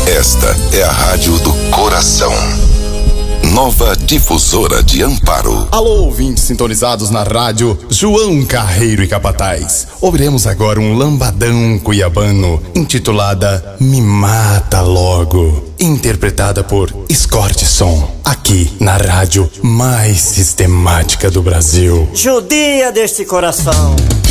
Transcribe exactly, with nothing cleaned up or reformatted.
Esta é a Rádio do Coração. Nova Difusora de Amparo. Alô, ouvintes sintonizados na rádio João Carreiro e Capataz. Ouviremos agora um lambadão cuiabano, intitulada Me Mata Logo, interpretada por Escorte Som, aqui na rádio mais sistemática do Brasil. Judia deste coração.